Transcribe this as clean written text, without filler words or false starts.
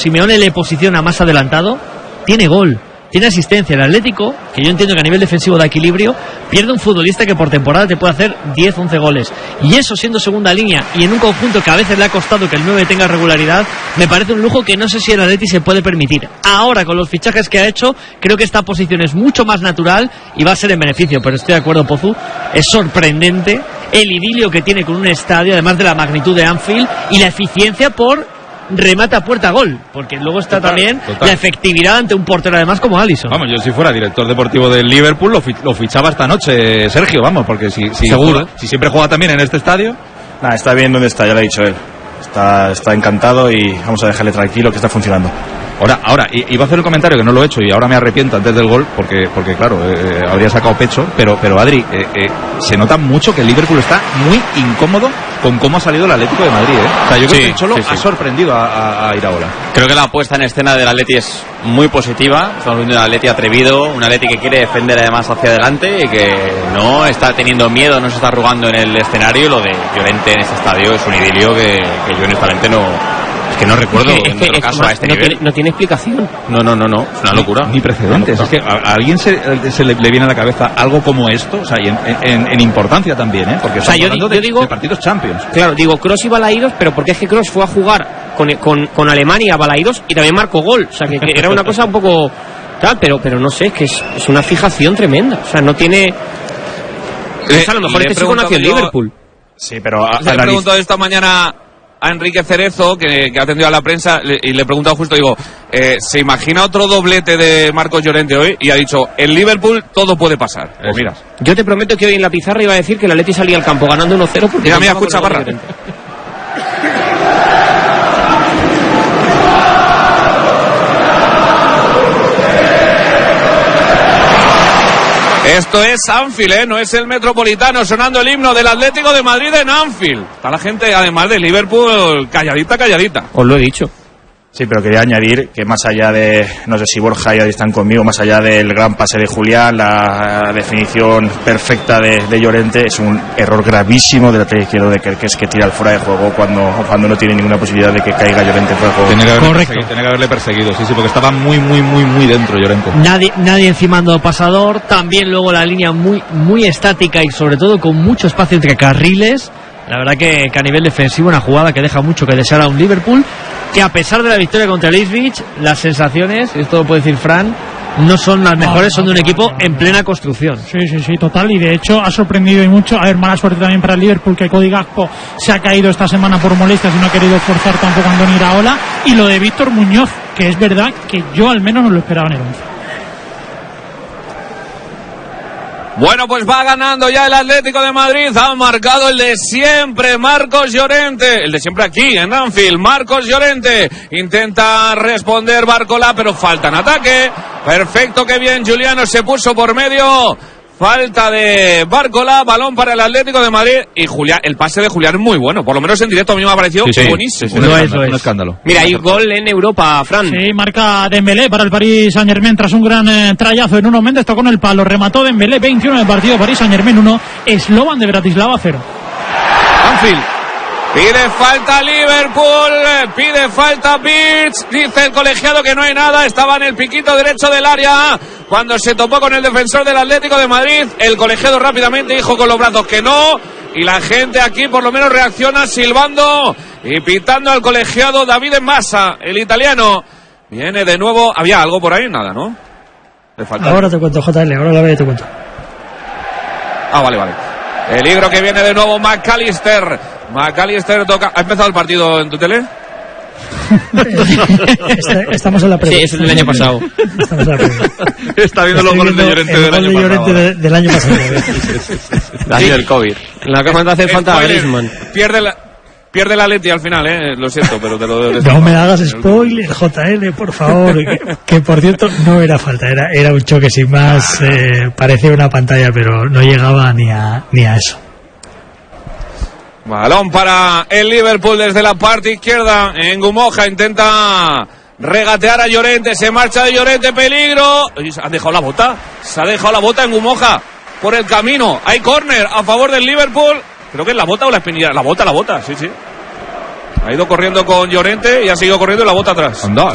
Simeone le posiciona más adelantado, tiene gol, tiene asistencia. El Atlético, que yo entiendo que a nivel defensivo da equilibrio, pierde un futbolista que por temporada te puede hacer 10, 11 goles. Y eso siendo segunda línea y en un conjunto que a veces le ha costado que el 9 tenga regularidad, me parece un lujo que no sé si el Atleti se puede permitir. Ahora, con los fichajes que ha hecho, creo que esta posición es mucho más natural y va a ser en beneficio. Pero estoy de acuerdo, Pozu, es sorprendente el idilio que tiene con un estadio, además de la magnitud de Anfield y la eficiencia por remata puerta gol, porque luego está también la efectividad ante un portero además como Alisson. Vamos, yo si fuera director deportivo del Liverpool lo fichaba esta noche, Sergio, vamos, porque si seguro, si siempre juega también en este estadio. Nada, está bien donde está, ya lo ha dicho él. Está encantado y vamos a dejarle tranquilo que está funcionando. Ahora, iba a hacer el comentario que no lo he hecho y ahora me arrepiento antes del gol porque claro, habría sacado pecho, pero Adri, se nota mucho que el Liverpool está muy incómodo con cómo ha salido el Atlético de Madrid, O sea, yo creo que el Cholo ha sorprendido a Iraola. Creo que la puesta en escena del Atleti es muy positiva. Estamos viendo un Atleti atrevido, un Atleti que quiere defender además hacia adelante y que no está teniendo miedo, no se está arrugando en el escenario. Lo de Llorente en este estadio es un idilio que yo honestamente es que no recuerdo en otro caso a este nivel. No tiene explicación. No, es una locura. Ni precedentes. Es que a alguien se le viene a la cabeza algo como esto, o sea, y en importancia también, porque yo digo de partidos Champions. Claro, digo Kroos y Balaidos, pero porque es que Kroos fue a jugar con Alemania a Balaidos y también marcó gol, o sea, que era una cosa un poco tal, pero no sé, es que es una fijación tremenda, o sea, no tiene... a lo mejor este chico nació en Liverpool. Sí, pero... Le he preguntado esta mañana a Enrique Cerezo, que ha atendido a la prensa, y le he preguntado justo, digo, ¿se imagina otro doblete de Marcos Llorente hoy? Y ha dicho, en Liverpool todo puede pasar. Pues mira. Yo te prometo que hoy en la pizarra iba a decir que el Atleti salía al campo ganando 1-0 porque... Mira, escucha, Barra. Esto es Anfield, no es el Metropolitano, sonando el himno del Atlético de Madrid en Anfield. Está la gente, además de Liverpool, calladita. Os lo he dicho. Sí, pero quería añadir que más allá de, no sé si Borja y Adri están conmigo, más allá del gran pase de Julián, la definición perfecta de Llorente, es un error gravísimo del lateral izquierdo de Kerkez, que tira al fuera de juego cuando no tiene ninguna posibilidad de que caiga Llorente fuera de juego. Tiene que haberle perseguido, sí, porque estaba muy dentro Llorente. Nadie encimando pasador, también luego la línea muy estática y sobre todo con mucho espacio entre carriles. La verdad que a nivel defensivo una jugada que deja mucho que desear a un Liverpool que a pesar de la victoria contra el Ipswich, las sensaciones, esto lo puede decir Fran, no son las mejores, son de un equipo en plena construcción. Sí, total, y de hecho ha sorprendido y mucho. A ver, mala suerte también para el Liverpool, que Cody Gakpo se ha caído esta semana por molestias y no ha querido forzar tampoco a Andoni Iraola, y lo de Víctor Muñoz, que es verdad que yo al menos no lo esperaba en el 11. Bueno, pues va ganando ya el Atlético de Madrid. Ha marcado el de siempre, Marcos Llorente. El de siempre aquí, en Anfield. Marcos Llorente intenta responder Barcola, pero falta en ataque. Perfecto, qué bien. Juliano se puso por medio. Falta de Barcola, balón para el Atlético de Madrid. Y Julián, el pase de Julián es muy bueno. Por lo menos en directo a mí me ha parecido buenísimo. Un escándalo. Mira, hay gol en Europa, Fran. Sí, marca Dembélé para el Paris Saint-Germain tras un gran trayazo en uno. Méndez tocó en el palo, remató Dembélé, 21 en el partido, Paris Saint-Germain 1, Slovan de Bratislava 0. Anfield. Pide falta Liverpool, pide falta Birch, dice el colegiado que no hay nada, estaba en el piquito derecho del área cuando se topó con el defensor del Atlético de Madrid. El colegiado rápidamente dijo con los brazos que no, y la gente aquí por lo menos reacciona silbando y pitando al colegiado David Massa, el italiano. Viene de nuevo, había algo por ahí, nada, ¿no? Le falta. Ahora te cuento, JL, ahora la veo y te cuento. Ah, vale. Peligro que viene de nuevo McAllister toca. ¿Ha empezado el partido en tu tele? Estamos en la previa. Sí, es el del año pasado. Estamos en la previa. Está viendo los goles de Llorente del año pasado. El año del COVID. La que manda hacer falta a Griezmann. Pierde la Atleti al final, lo siento, pero te lo debo decir. No me hagas spoiler, JL, por favor. Que por cierto, no era falta, era un choque sin más. Parecía una pantalla, pero no llegaba ni a eso. Balón para el Liverpool desde la parte izquierda. En Gumoja intenta regatear a Llorente. Se marcha de Llorente, peligro. Se ha dejado la bota en Gumoja por el camino. Hay córner a favor del Liverpool. Creo que es la bota o la espinilla. La bota, sí. Ha ido corriendo con Llorente y ha seguido corriendo y la bota atrás. Anda,